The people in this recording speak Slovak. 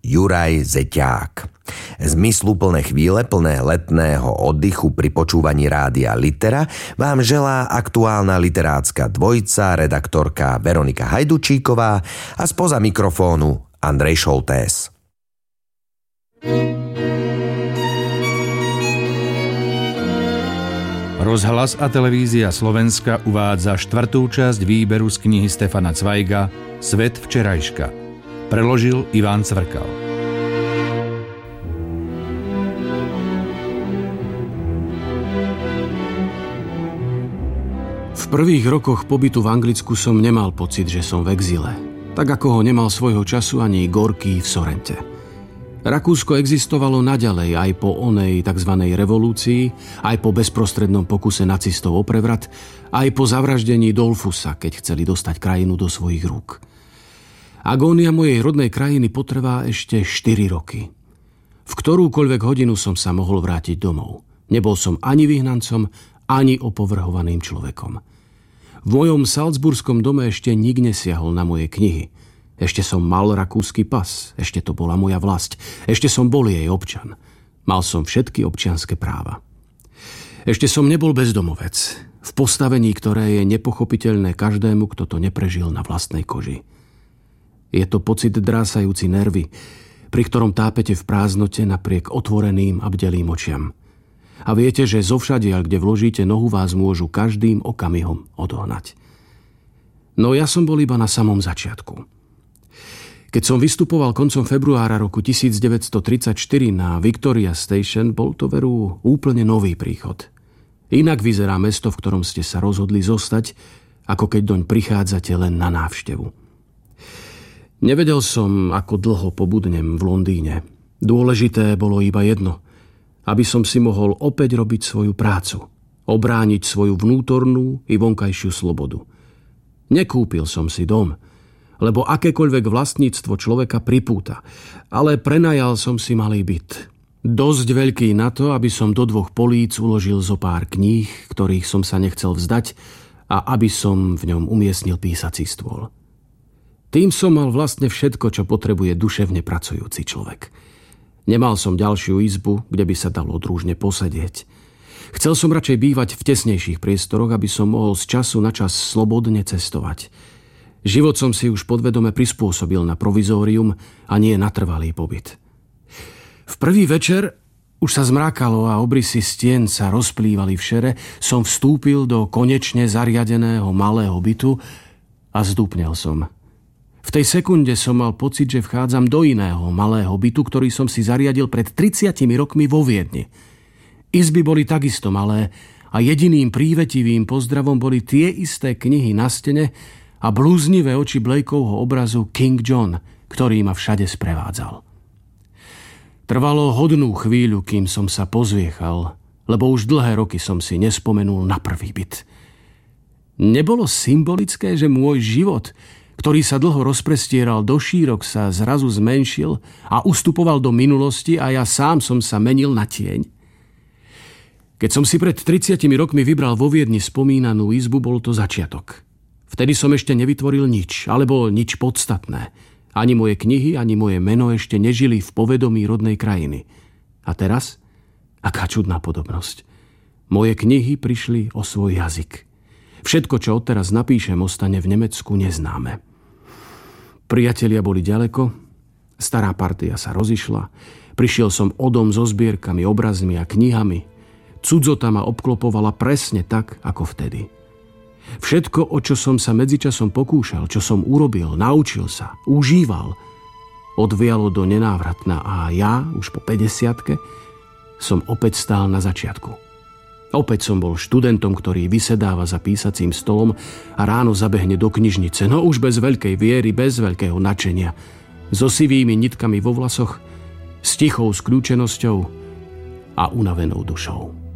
Juraj Zeťák. Zmysluplné chvíle plné letného oddychu pri počúvaní rádia Litera vám želá aktuálna literátska dvojica, redaktorka Veronika Hajdučíková a spoza mikrofónu Andrej Šoltés. Rozhlas a televízia Slovenska uvádza 4. časť výberu z knihy Stefana Cvajga Svet včerajška. Preložil Ivan Cvrkal. V prvých rokoch pobytu v Anglicku som nemal pocit, že som v exíle. Tak ako ho nemal svojho času ani Gorký v Sorrente. Rakúsko existovalo naďalej aj po onej tzv. Revolúcii, aj po bezprostrednom pokuse nacistov o prevrat, aj po zavraždení Dollfusa, keď chceli dostať krajinu do svojich rúk. Agónia mojej rodnej krajiny potrvá ešte 4 roky. V ktorúkoľvek hodinu som sa mohol vrátiť domov. Nebol som ani vyhnancom, ani opovrhovaným človekom. V mojom salzburskom dome ešte nik nesiahol na moje knihy. Ešte som mal rakúsky pas, ešte to bola moja vlast, ešte som bol jej občan. Mal som všetky občianske práva. Ešte som nebol bezdomovec, v postavení, ktoré je nepochopiteľné každému, kto to neprežil na vlastnej koži. Je to pocit drásajúci nervy, pri ktorom tápete v prázdnote napriek otvoreným a bdelým očiam. A viete, že zovšadiaľ, kde vložíte nohu, vás môžu každým okamihom odohnať. No ja som bol iba na samom začiatku. Keď som vystupoval koncom februára roku 1934 na Victoria Station, bol to veru úplne nový príchod. Inak vyzerá mesto, v ktorom ste sa rozhodli zostať, ako keď doň prichádzate len na návštevu. Nevedel som, ako dlho pobudnem v Londýne. Dôležité bolo iba jedno, aby som si mohol opäť robiť svoju prácu, obrániť svoju vnútornú i vonkajšiu slobodu. Nekúpil som si dom, lebo akékoľvek vlastníctvo človeka pripúta, ale prenajal som si malý byt. Dosť veľký na to, aby som do 2 políc uložil zo pár kníh, ktorých som sa nechcel vzdať, a aby som v ňom umiestnil písací stôl. Tým som mal vlastne všetko, čo potrebuje duševne pracujúci človek. Nemal som ďalšiu izbu, kde by sa dalo družne posedieť. Chcel som radšej bývať v tesnejších priestoroch, aby som mohol z času na čas slobodne cestovať. Život som si už podvedome prispôsobil na provizórium a nie na trvalý pobyt. V prvý večer, už sa zmrákalo a obrysy stien sa rozplývali v šere, som vstúpil do konečne zariadeného malého bytu a zdúpnel som. V tej sekunde som mal pocit, že vchádzam do iného malého bytu, ktorý som si zariadil pred 30 rokmi vo Viedni. Izby boli takisto malé a jediným prívetivým pozdravom boli tie isté knihy na stene a blúznivé oči Blakeovho obrazu King John, ktorý ma všade sprevádzal. Trvalo hodnú chvíľu, kým som sa pozviechal, lebo už dlhé roky som si nespomenul na prvý byt. Nebolo symbolické, že môj život, ktorý sa dlho rozprestieral do šírok, sa zrazu zmenšil a ustupoval do minulosti a ja sám som sa menil na tieň? Keď som si pred 30 rokmi vybral vo Viedni spomínanú izbu, bol to začiatok. Vtedy som ešte nevytvoril nič, alebo nič podstatné. Ani moje knihy, ani moje meno ešte nežili v povedomí rodnej krajiny. A teraz? Aká čudná podobnosť. Moje knihy prišli o svoj jazyk. Všetko, čo odteraz napíšem, ostane v Nemecku neznáme. Priatelia boli ďaleko, stará partia sa rozišla, prišiel som o dom so zbierkami, obrazmi a knihami. Cudzota ma obklopovala presne tak, ako vtedy. Všetko, o čo som sa medzičasom pokúšal, čo som urobil, naučil sa, užíval, odvialo do nenávratna a ja, už po 50-ke, som opäť stál na začiatku. Opäť som bol študentom, ktorý vysedáva za písacím stolom a ráno zabehne do knižnice, no už bez veľkej viery, bez veľkého nadšenia, so sivými nitkami vo vlasoch, s tichou skľúčenosťou a unavenou dušou.